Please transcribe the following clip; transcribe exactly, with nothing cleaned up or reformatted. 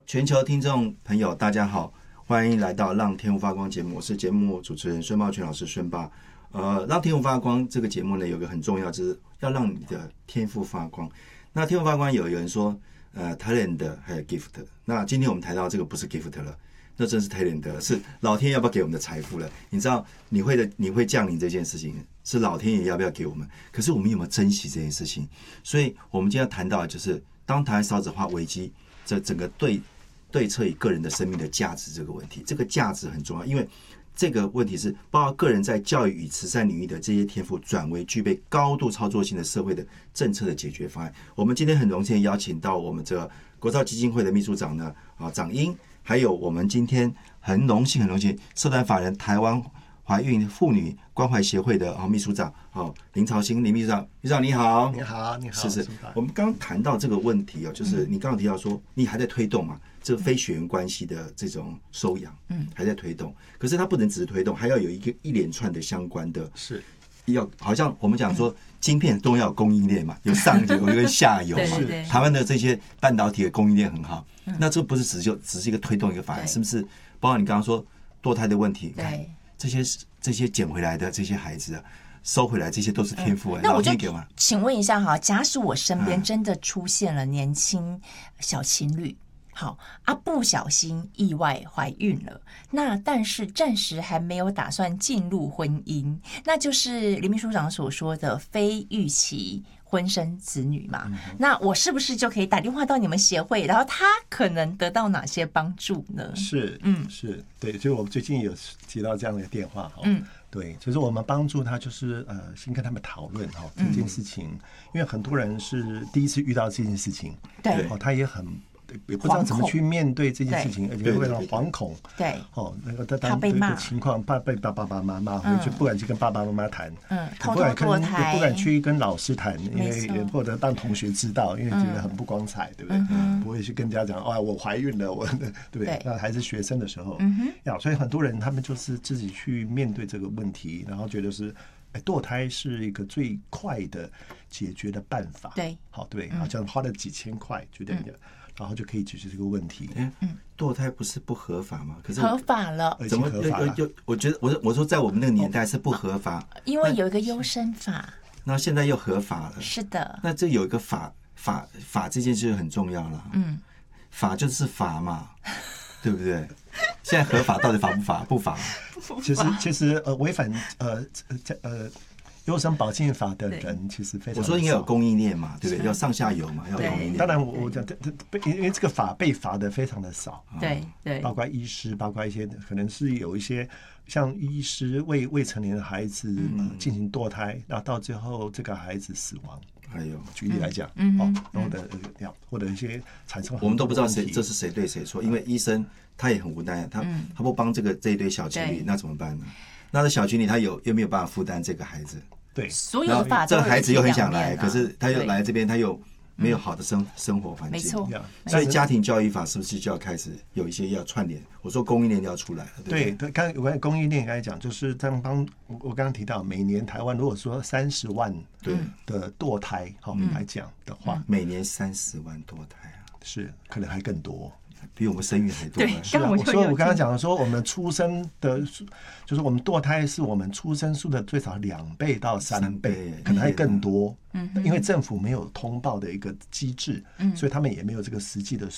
全球听众朋友，大家好，欢迎来到《让天赋发光》节目，我是节目主持人孙茂全老师，孙爸。呃，让天赋发光这个节目呢，有个很重要，就是要让你的天赋发光。那天赋发光有有人说，呃 ，talent 还有 gift。那今天我们谈到这个不是 gift 了，那真是 talent 了，是老天要不要给我们的财富了？你知道，你会的，你会降临这件事情，是老天爷要不要给我们？可是我们有没有珍惜这件事情？所以我们今天要谈到的就是，当台湾少子化危机，这整个对对策以个人的生命的价值这个问题，这个价值很重要，因为这个问题是包括个人在教育与慈善领域的这些天赋，转为具备高度操作性的社会的政策的解决方案。我们今天很荣幸邀请到我们这个国造基金会的秘书长呢，啊，长英，还有我们今天很荣幸很荣幸社团法人台湾怀孕妇女关怀协会的啊秘书长，好，林朝兴林秘书长，秘书长你好。 你好，你好。 是是，我们刚刚谈到这个问题哦，就是你刚刚提到说你还在推动嘛，这个非血缘关系的这种收养，嗯，还在推动。可是它不能只是推动，还要有一个一连串的相关的， 是要好像我们讲说，晶片都要有供应链嘛，有上游有一个下游嘛。 对对对， 台湾的这些半导体的供应链很好，那这不是只就只是一个推动一个法案，是不是？包括你刚刚说堕胎的问题， 对这些这些捡回来的这些孩子啊，收回来这些都是天赋、欸嗯、 那我就老天给我们。 请问一下哈，假使我身边真的出现了年轻小情侣，好啊，不小心意外怀孕了，那但是暂时还没有打算进入婚姻，那就是林秘书长所说的非预期婚生子女嘛、嗯、那我是不是就可以打电话到你们协会，然后他可能得到哪些帮助呢？ 是，嗯，是对，就我们最近有接到这样的电话，嗯，对，就是我们帮助他，就是呃，先跟他们讨论哈这件事情、嗯，因为很多人是第一次遇到这件事情，对，哦，他也很。也不知道怎么去面对这件事情，而且会让惶恐。对，哦，那个他当这个情况，怕被爸爸妈妈回去，不敢去跟爸爸妈妈谈，嗯，不敢跟，也不敢去跟老师谈，因为或者让同学知道，因为觉得很不光彩，对不对？不会去跟家长，哦，我怀孕了，我对不对？那还是学生的时候，呀，所以很多人他们就是自己去面对这个问题，然后觉得是。哎，堕胎是一个最快的解决的办法，对，好，对，好像花了几千块，觉得、嗯，然后就可以解决这个问题。 嗯，堕胎不是不合法吗？可是合法了， 怎么合法了？就我觉得，我我说在我们那个年代是不合法，哦、 因为有一个优生法， 那现在又合法了。 是的， 那这有一个法法法这件事就很重要了。嗯，法就是法嘛。对不对？现在合法到底法不法？不法。 其实其实呃，违反呃呃优生保健法的人其实非常。 我说应该有供应链嘛，对不对？要上下游嘛，要供应链。 当然我我讲，因为这个法被罚的非常的少， 对对， 包括医师，包括一些可能是有一些像医师为未成年的孩子进行堕胎，然后到最后这个孩子死亡。 还有， 举例来讲，嗯，哦，然后的或者一些产生， 我们都不知道谁这是谁对谁错，因为医生他也很无奈，他、嗯、他不帮这个这一对小情侣，那怎么办呢？那这小情侣他有又没有办法负担这个孩子？ 对， 所有的法这个孩子又很想来，可是他又来这边，他又没有好的生生活环境， 没错。 所以家庭教育法是不是就要开始有一些要串联？我说供应链要出来了，对对对。刚刚有关供应链刚才讲，就是在帮我刚刚提到，每年台湾如果说三十万的堕胎，好来讲的话， 每年三十万堕胎啊， 是可能还更多。 比我们生育还多。 对， 是啊，我说我刚刚讲的说，我们出生的，就是我们堕胎是我们出生数的最少两倍到三倍，可能还更多。嗯，因为政府没有通报的一个机制，所以他们也没有这个实际的